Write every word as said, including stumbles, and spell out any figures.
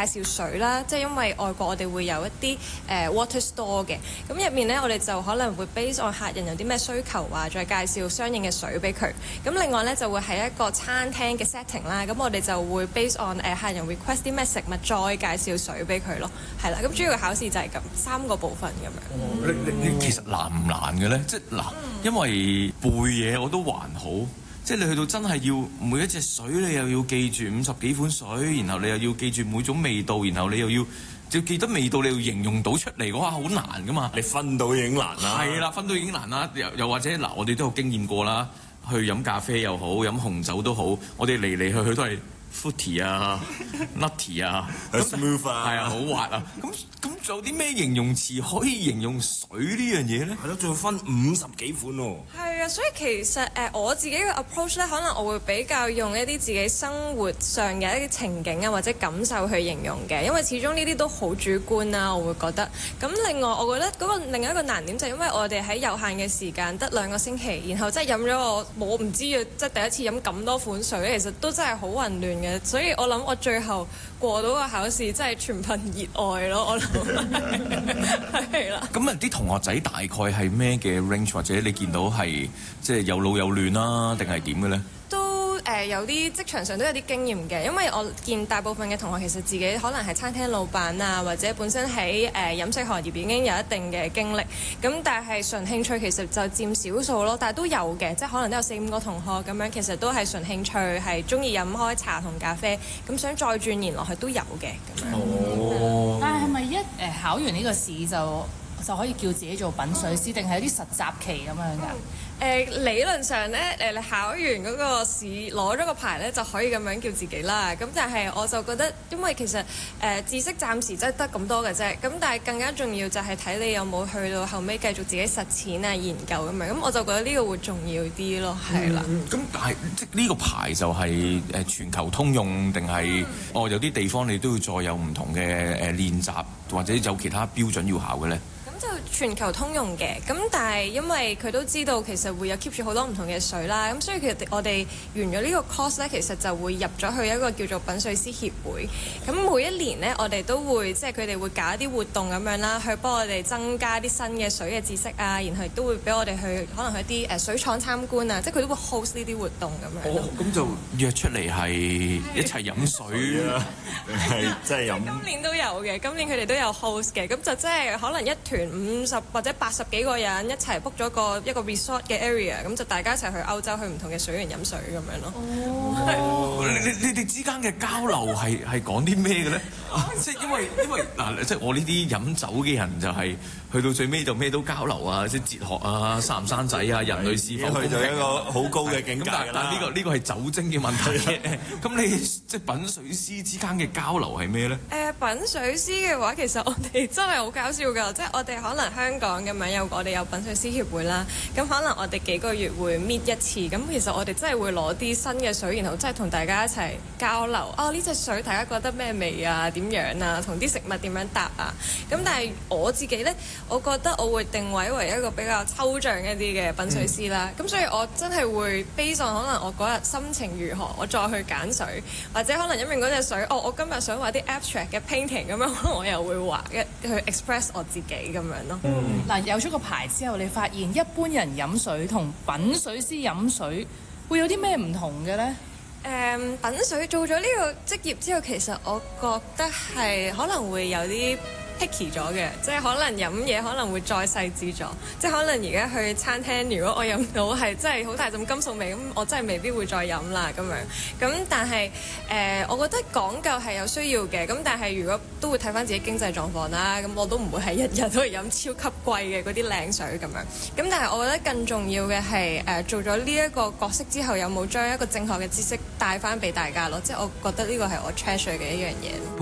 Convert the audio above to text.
紹水啦，即係因為外國我哋會有一啲誒、呃、water store 嘅，咁入面咧我哋就可能會 base on 客人有啲咩需求啊，再介紹相應嘅水俾佢。咁另外咧就會係一個餐廳嘅 setting 啦，咁我哋就會 base on 誒、呃、客人 request 啲咩食物，再介紹水俾佢咯，係啦。咁主要嘅考試就係咁三個部分咁樣。 哦、你你你其實難唔難嘅咧？即係嗱，因為背嘢我都還好。即係你去到真係要每一隻水，你又要記住五十幾款水，然後你又要記住每種味道，然後你又要要記得味道，你要形容到出嚟嘅話，好難噶嘛。 你分到已經難啦。 係啦，分到已經難啦。又又或者嗱，我哋都有經驗過啦，去飲咖啡又好，飲紅酒都好，我哋嚟嚟去去都係 fruity 啊、nutty 啊、 smooth 啊， 係啊，好滑啊。咁咁仲有啲咩形容詞可以形容水呢樣嘢咧？ 係咯，仲要分五十幾款喎。 係啊，所以其實誒、呃、我自己嘅 approach 咧，可能我會比較用一啲自己生活上嘅一啲情景啊，或者感受去形容嘅，因為始終呢啲都好主觀啦，我會覺得。咁另外，我覺得嗰個另一個難點就係因為我哋喺有限嘅時間得兩個星期，然後即係飲咗我我唔知啊，即係第一次飲咁多款水，其實都真係好混亂嘅。所以我諗我最後過到個考試，真係全憑熱愛咯，我諗係啦。 咁啊，啲同學仔大概係咩嘅 range， 或者你見到係即係有老有嫩啦，定係點嘅咧？ 都誒、呃、有啲職場上都有啲經驗嘅，因為我見大部分嘅同學其實自己可能係餐廳老闆啊，或者本身喺誒、呃、飲食行業已經有一定嘅經歷，咁但係純興趣其實就佔少數咯，但係都有嘅，即係可能都有四五個同學咁樣，其實都係純興趣，係中意飲開茶同咖啡，咁想再鑽研落去都有嘅咁樣。 哦，但係係咪一誒、呃、考完呢個試就就可以叫自己做品水師，定係有啲實習期咁樣㗎？ 誒、呃、理論上咧，誒、呃、你考完嗰個試攞咗個牌咧，就可以咁樣叫自己啦。咁但係我就覺得，因為其實誒、呃、知識暫時真係得咁多嘅啫。咁但係更加重要就係睇你有冇去到後尾繼續自己實踐啊、研究咁樣。咁我就覺得呢個會重要啲咯，係啦。 咁、嗯、但係即呢個牌就係誒全球通用定係、嗯、哦有啲地方你都要再有唔同嘅誒練習，或者有其他標準要考嘅咧？ 就全球通用嘅，咁但係因為佢都知道其實會有 keep 住好多唔同嘅水啦，咁所以其實我哋完咗呢個 course 咧，其實就會入咗去一個叫做品水師協會。咁每一年咧，我哋都會即係佢哋會搞一啲活動咁樣啦，去幫我哋增加啲新嘅水嘅知識啊，然後亦都會俾我哋去可能去一啲誒水廠參觀啊，即係佢都會 host 呢啲活動咁樣。 哦，咁就約出嚟係一齊飲水啊， 係真係飲。 今年都有嘅，今年佢哋都有 host 嘅，咁就即係可能一團五十或者八十幾個人一齊 book 咗個一個 resort 嘅 area， 咁就大家一齊去歐洲去唔同嘅水源飲水咁樣咯。 哦，哦你你哋之間嘅交流係係講啲咩嘅咧？即係因為因為嗱，即係我呢啲飲酒嘅人就係、是、去到最尾就咩都交流啊，即係哲學啊、生唔生仔啊、人類是否去到一個好高嘅境界啦。 但係呢個呢、這個係酒精嘅問題嘅。咁你即係品水師之間嘅交流係咩咧？誒、 呃，品水師嘅話，其實我哋真係好搞笑㗎，即係我哋可能香港咁樣有我哋有品水師協會啦，咁可能我哋幾個月會 meet 一次，咁其實我哋真係會攞啲新嘅水，然後真係同大家一齊交流。哦，呢隻水大家覺得咩味啊？點樣啊？同啲食物點樣搭啊？咁但係我自己呢，我覺得我會定位為一個比較抽象一啲嘅品水師啦。咁、嗯、所以我真係會 base on可能我嗰日心情如何，我再去揀水，或者可能飲完嗰隻水，哦，我今日想畫啲 abstract 嘅 painting 咁樣，可能我又會畫一去 express 我自己咁樣咯。 嗱、嗯，有咗個牌之後，你發現一般人飲水同品水師飲水會有啲咩唔同嘅呢？ 誒、um, 品水做咗呢個職業之後，其實我覺得係可能會有啲 picky 咗嘅，即係可能飲嘢可能會再細緻咗，即係可能而家去餐廳，如果我飲到係真係好大陣金屬味，咁我真係未必會再飲啦咁樣。咁但係誒、呃，我覺得講究係有需要嘅，咁但係如果都會睇返自己經濟狀況啦，咁我都唔會係日日都係飲超級貴嘅嗰啲靚水咁樣。咁但係我覺得更重要嘅係誒做咗呢一個角色之後，有冇將一個正確嘅知識帶返俾大家咯？即係我覺得呢個係我 treasure 嘅一樣嘢。